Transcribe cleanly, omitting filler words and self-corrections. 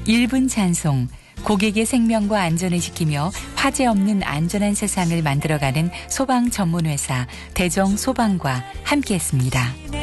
1분 찬송, 고객의 생명과 안전을 지키며 화재 없는 안전한 세상을 만들어가는 소방 전문회사 대정소방과 함께했습니다.